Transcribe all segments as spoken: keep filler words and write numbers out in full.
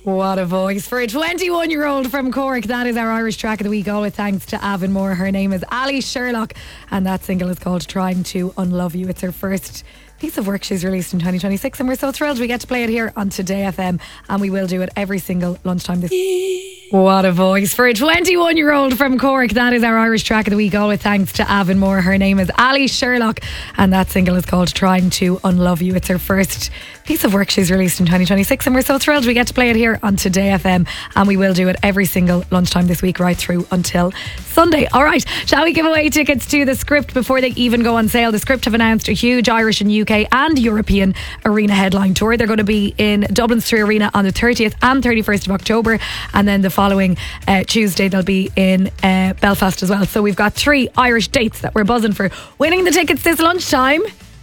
What a voice for a twenty-one-year-old from Cork. That is our Irish track of the week, all with thanks to Avon Moore. Her name is Ali Sherlock, and that single is called Trying to Unlove You. It's her first piece of work she's released in twenty twenty-six, and we're so thrilled we get to play it here on Today F M, and we will do it every single lunchtime this What a voice for a twenty-one-year-old from Cork. That is our Irish track of the week, all with thanks to Avon Moore. Her name is Ali Sherlock, and that single is called Trying to Unlove You. It's her first piece of work she's released in twenty twenty-six, and we're so thrilled we get to play it here on Today F M, and we will do it every single lunchtime this week right through until Sunday. Alright, shall we give away tickets to The Script before they even go on sale? The Script have announced a huge Irish and U K and European arena headline tour. They're going to be in Dublin's Three Arena on the thirtieth and thirty-first of October, and then the following uh, Tuesday they'll be in uh, Belfast as well. So we've got three Irish dates that we're buzzing for. Winning the tickets this lunchtime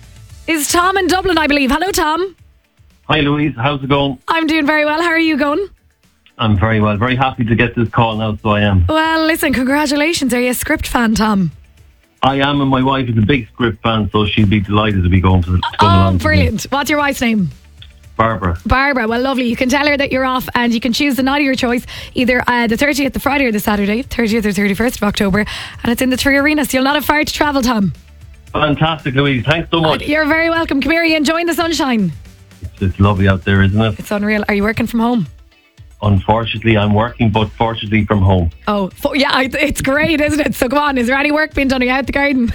is Tom in Dublin, I believe. Hello, Tom. Hi Louise, how's it going? I'm doing very well. How are you going? I'm very well. Very happy to get this call now, so I am. Well, listen, congratulations. Are you a Script fan, Tom? I am, and my wife is a big Script fan, so she'd be delighted to be going to, to come Oh, along. brilliant. What's your wife's name? Barbara. Barbara, well, lovely. You can tell her that you're off, and you can choose the night of your choice, either uh, the thirtieth, the Friday, or the Saturday, thirtieth or thirty-first of October, and it's in the Three Arena, so you'll not have far to travel, Tom. Fantastic, Louise. Thanks so much. You're very welcome. Come here, are you enjoying the sunshine? It's just lovely out there, isn't it? It's unreal. Are you working from home? Unfortunately, I'm working, but fortunately from home. Oh, for, yeah, I- it's great, isn't it? So come on, is there any work being done? Are you out the garden?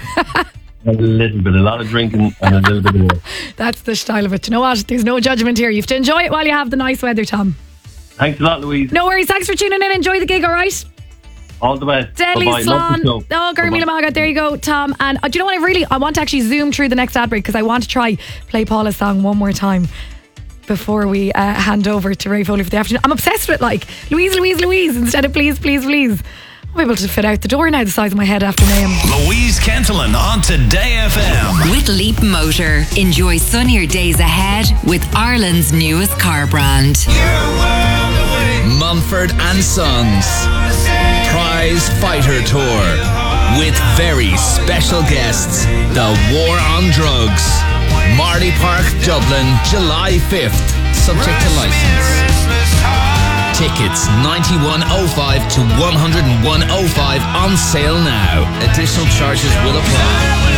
A little bit, a lot of drinking and a little bit of work. That's the style of it. You know what? There's no judgment here. You have to enjoy it while you have the nice weather, Tom. Thanks a lot, Louise. No worries. Thanks for tuning in. Enjoy the gig, all right? All the best. Deadly Bye-bye. Love Slán. the show. Oh, Gurmila Bye-bye. Maga. There you go, Tom. And uh, do you know what? I really, I want to actually zoom through the next ad break because I want to try play Paula's song one more time before we uh, hand over to Ray Foley for the afternoon. I'm obsessed with like Louise, Louise, Louise instead of please, please, please. I'm able to fit out the door now the size of my head after Mayhem. Louise Kentelin on Today F M. With Leap Motor, enjoy sunnier days ahead with Ireland's newest car brand. Mumford and Sons Prize Fighter Tour with very special guests. The War on Drugs. Marley Park, Dublin, July fifth. Subject to license. Tickets ninety-one oh five to one oh one oh five on sale now. Additional charges will apply.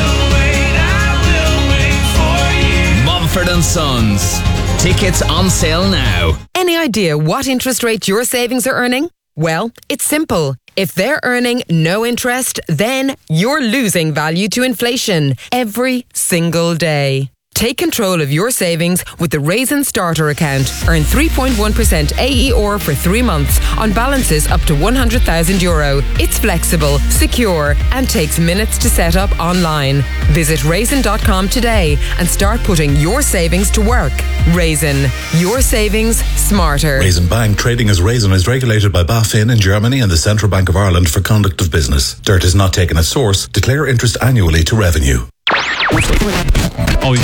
Mumford and Sons. Tickets on sale now. Any idea what interest rate your savings are earning? Well, it's simple. If they're earning no interest, then you're losing value to inflation every single day. Take control of your savings with the Raisin Starter account. Earn three point one percent A E R for three months on balances up to one hundred thousand euro. It's flexible, secure, and takes minutes to set up online. Visit raisin dot com today and start putting your savings to work. Raisin, your savings smarter. Raisin Bank, trading as Raisin, is regulated by BaFin in Germany and the Central Bank of Ireland for conduct of business. Dirt is not taken at source. Declare interest annually to revenue. Oh,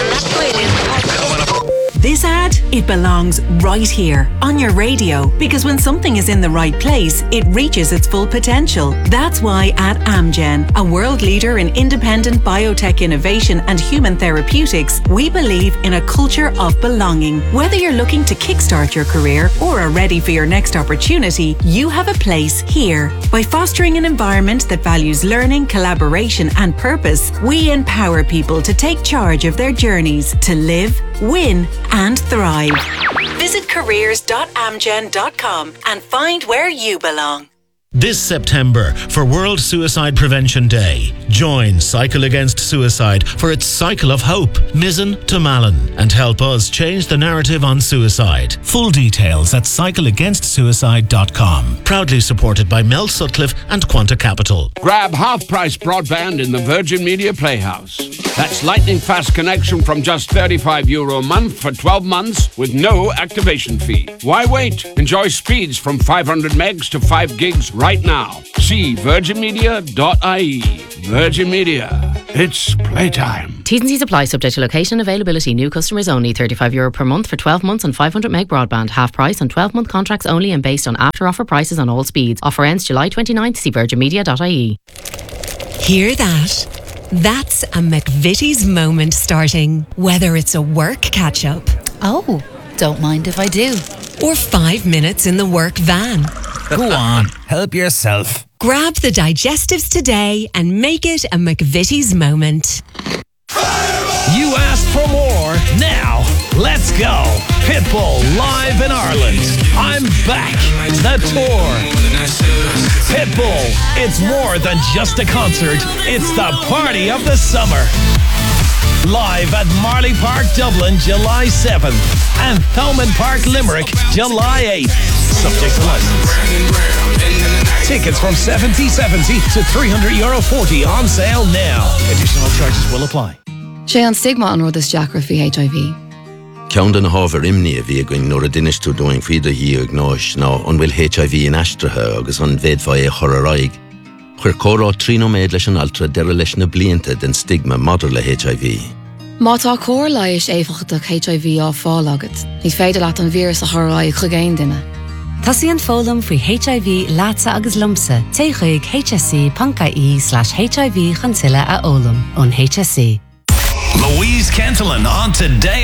This ad, it belongs right here on your radio, because when something is in the right place, it reaches its full potential. That's why at Amgen, a world leader in independent biotech innovation and human therapeutics, we believe in a culture of belonging. Whether you're looking to kickstart your career or are ready for your next opportunity, you have a place here. By fostering an environment that values learning, collaboration and purpose, we empower people to take charge of their journeys to live, win and thrive. Visit careers dot amgen dot com and find where you belong. This September, for World Suicide Prevention Day, join Cycle Against Suicide for its Cycle of Hope, Mizzen to Malin, and help us change the narrative on suicide. Full details at cycle against suicide dot com. Proudly supported by Mel Sutcliffe and Quanta Capital. Grab half-price broadband in the Virgin Media Playhouse. That's lightning fast connection from just thirty-five euro a month for twelve months with no activation fee. Why wait? Enjoy speeds from five hundred megs to five gigs right now. See virgin media dot I E. Virgin Media. It's playtime. T's and C's apply, subject to location availability. New customers only. thirty-five euro per month for twelve months on five hundred meg broadband. Half price on twelve month contracts only and based on after offer prices on all speeds. Offer ends July twenty-ninth. See virgin media dot I E. Hear that? That's a McVitie's moment starting. Whether it's a work catch-up. Oh, don't mind if I do. or five minutes in the work van. Go on, help yourself. Grab the digestives today and make it a McVitie's moment. You asked for more. Now, let's go. Pitbull live in Ireland. I'm back. The tour. Pitbull, it's more than just a concert. It's the party of the summer. Live at Marley Park, Dublin, July seventh. And Thomond Park, Limerick, July eighth. Subject to license. Tickets from seventy seventy to three hundred euro forty on sale now. Additional charges will apply. Sé an stigma an rud is deacra fi H I V. Ceann den hábhar imní a bhí going nuair a duine tú doing faoidir hí ag náis ná an bhfuil H I V in aistrithe agus an bhéadfá é chur araig. Chuir córá trínoméid leis an altra deire leis na blianta den stigma madidir le H I V. Má tá cór leiis éifeachtach H I V á fáil agat, ní féidir leat an vírus a chur chu géin duine. Tasíonn fólam faoi H I V láta agus lumsa té chuig hsc.ie slash HIV chuntuile a ólam ón H S C. Louise Kentelin on Today